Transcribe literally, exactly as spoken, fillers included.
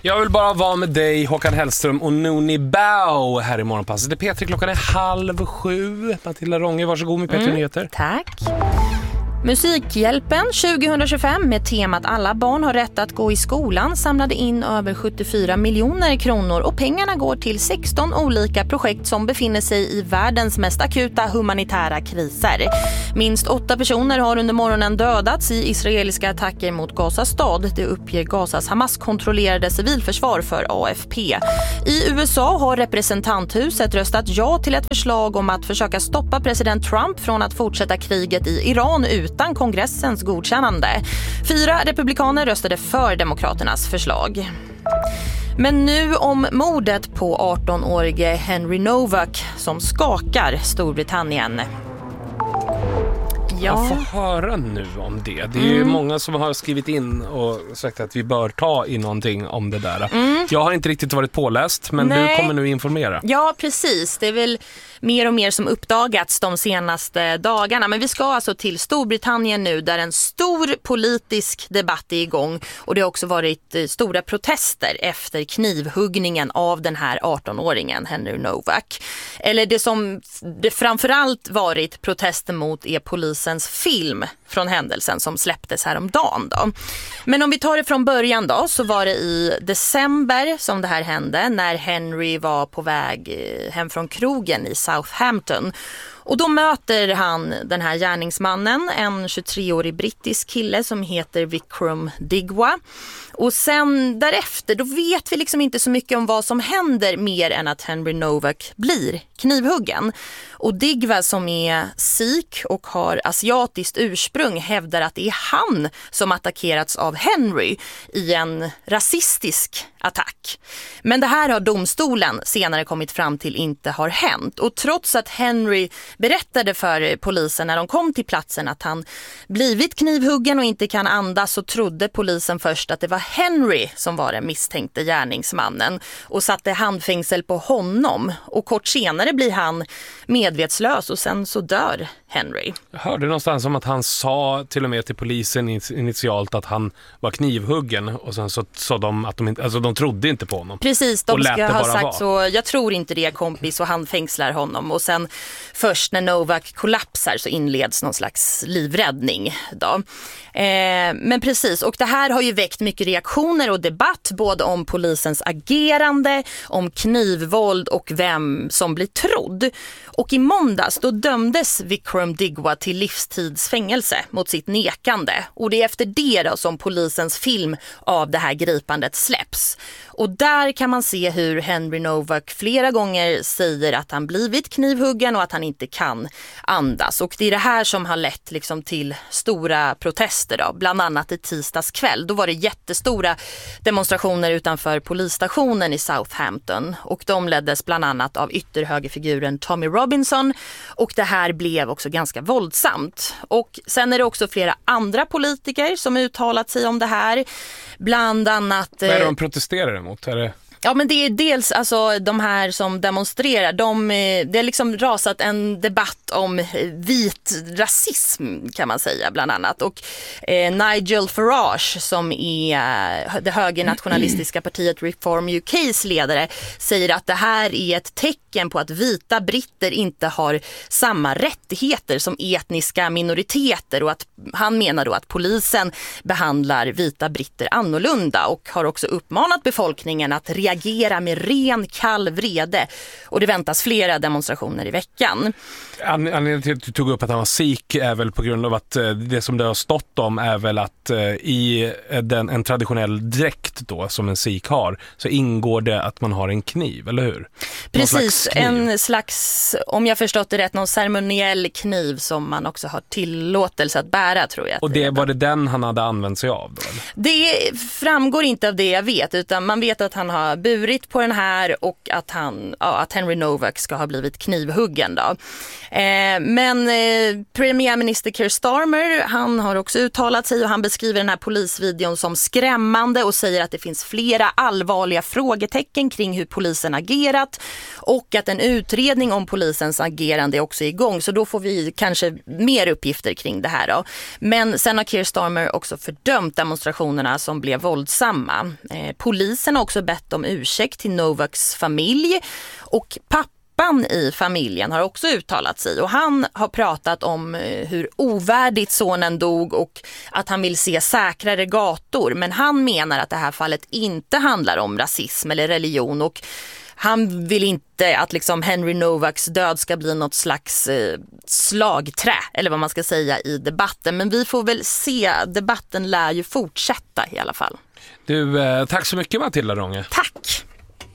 Jag vill bara vara med dig, Håkan Hellström och Noni Bao här i Morgonpasset. Det är Petri, klockan är halv sju. Matilda Ronge, varsågod med Petri mm, Nyheter. Tack. Musikhjälpen tjugohundratjugofem med temat alla barn har rätt att gå i skolan samlade in över sjuttiofyra miljoner kronor och pengarna går till sexton olika projekt som befinner sig i världens mest akuta humanitära kriser. Minst åtta personer har under morgonen dödats i israeliska attacker mot Gazas stad. Det uppger Gazas Hamas-kontrollerade civilförsvar för A F P. I U S A har representanthuset röstat ja till ett förslag om att försöka stoppa president Trump från att fortsätta kriget i Iran utan kongressens godkännande. Fyra republikaner röstade för demokraternas förslag. Men nu om mordet på arton-årige Henry Novak som skakar Storbritannien. Ja. Jag får höra nu om det. Det är ju mm. många som har skrivit in och sagt att vi bör ta in någonting om det där. Mm. Jag har inte riktigt varit påläst, men Nej. du kommer nu informera. Ja, precis. Det är väl mer och mer som uppdagats de senaste dagarna. Men vi ska alltså till Storbritannien nu där en stor politisk debatt är igång. Och det har också varit stora protester efter knivhuggningen av den här arton-åringen, Henry Novak. Eller det som det framförallt varit protester mot är polisens film från händelsen som släpptes häromdagen då. Men om vi tar det från början då, så var det i december som det här hände när Henry var på väg hem från krogen i Southampton. Och då möter han den här gärningsmannen, en tjugotre-årig brittisk kille som heter Vikram Digwa. Och sen därefter, då vet vi liksom inte så mycket om vad som händer mer än att Henry Novak blir knivhuggen. Och Digwa som är sikh och har asiatiskt ursprung hävdar att det är han som attackerats av Henry i en rasistisk attack. Men det här har domstolen senare kommit fram till inte har hänt. Och trots att Henry berättade för polisen när de kom till platsen att han blivit knivhuggen och inte kan andas, så trodde polisen först att det var Henry som var den misstänkte gärningsmannen och satte handfängsel på honom. Och kort senare blir han medvetslös och sen så dör Henry. Jag hörde någonstans om att han sa till och med till polisen initialt att han var knivhuggen och sen så sa de att de inte, alltså de trodde inte på honom. Precis, de ska ha sagt så, jag tror inte det kompis, och han fängslar honom och sen först när Novak kollapsar så inleds någon slags livräddning då. Eh, men precis, och det här har ju väckt mycket reaktioner och debatt både om polisens agerande, om knivvåld och vem som blir trodd. Och i måndags då dömdes Vikram Digwa till livstidsfängelse mot sitt nekande. Och det är efter det då som polisens film av det här gripandet släpps. Och där kan man se hur Henry Novak flera gånger säger att han blivit knivhuggen och att han inte kan andas. Och det är det här som har lett liksom till stora protester då. Bland annat i tisdags kväll. Då var det jättestora demonstrationer utanför polisstationen i Southampton. Och de leddes bland annat av ytterhögerfiguren Tommy Robinson. Och det här blev också ganska våldsamt. Och sen är det också flera andra politiker som uttalat sig om det här. Bland annat... Vad är de protesterar emot? Är det... Ja, men det är dels alltså de här som demonstrerar. De, det har liksom rasat en debatt om vit rasism kan man säga bland annat. Och eh, Nigel Farage som är det högernationalistiska partiet Reform U K:s ledare säger att det här är ett tecken på att vita britter inte har samma rättigheter som etniska minoriteter, och att han menar då att polisen behandlar vita britter annorlunda och har också uppmanat befolkningen att reagera med ren kall vrede, och det väntas flera demonstrationer i veckan. Anledningen till att du tog upp att han var sikh är väl på grund av att det som det har stått om är väl att i den, en traditionell dräkt då som en sikh har så ingår det att man har en kniv, eller hur? Precis, slags en slags, om jag förstått det rätt, någon ceremoniell kniv som man också har tillåtelse att bära, tror jag. Och det var det den han hade använt sig av då, eller? Det framgår inte av det jag vet, utan man vet att han har burit på den här och att, han, ja, att Henry Novak ska ha blivit knivhuggen då. Eh, men eh, premiärminister Keir Starmer, han har också uttalat sig och han beskriver den här polisvideon som skrämmande och säger att det finns flera allvarliga frågetecken kring hur polisen agerat och att en utredning om polisens agerande är också igång. Så då får vi kanske mer uppgifter kring det här då. Men sen har Keir Starmer också fördömt demonstrationerna som blev våldsamma. Eh, polisen har också bett om ursäkt till Novaks familj och pappa i familjen har också uttalat sig och han har pratat om hur ovärdigt sonen dog och att han vill se säkrare gator, men han menar att det här fallet inte handlar om rasism eller religion och han vill inte att liksom Henry Novaks död ska bli något slags eh, slagträ eller vad man ska säga i debatten, men vi får väl se, debatten lär ju fortsätta i alla fall. Du, eh, tack så mycket Matilda Ronge. Tack!